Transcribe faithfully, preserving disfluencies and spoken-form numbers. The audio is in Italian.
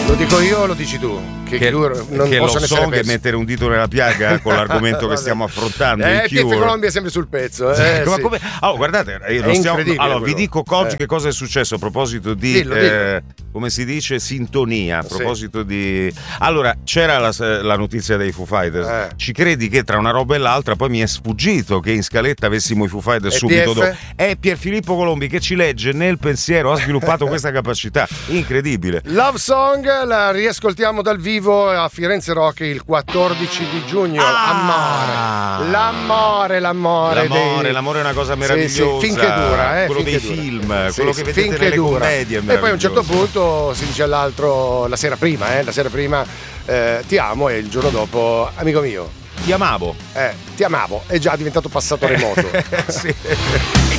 Lo dico io o lo dici tu? Che, che, Cure non che lo possono so che mettere un dito nella piaga con l'argomento che stiamo affrontando. Eh, il Cure. Colombia è sempre sul pezzo. Eh, Ma sì. come... Allora, guardate, io non stiamo... allora, vi dico oggi eh. che cosa è successo a proposito di, dillo, eh, come si dice, sintonia. A proposito sì. di. Allora, c'era la, la notizia dei Foo Fighters. Eh. Ci credi che tra una roba e l'altra poi mi è sfuggito che in scaletta avessimo i Foo Fighters e subito P F? dopo. È Pierfilippo Colombi che ci legge nel pensiero, ha sviluppato questa capacità incredibile. Love Song la riascoltiamo dal vivo a Firenze Rock il quattordici di giugno. Ah! Amore, l'amore, l'amore, l'amore, dei... l'amore è una cosa meravigliosa. Sì, sì, finché dura, eh, quello finché dei dura. film, sì, quello sì, che vedete nelle dura. commedie. E poi a un certo punto si dice all'altro la sera prima, eh, la sera prima eh, ti amo e il giorno dopo amico mio ti amavo. Eh, ti amavo, è già diventato passato remoto. Sì.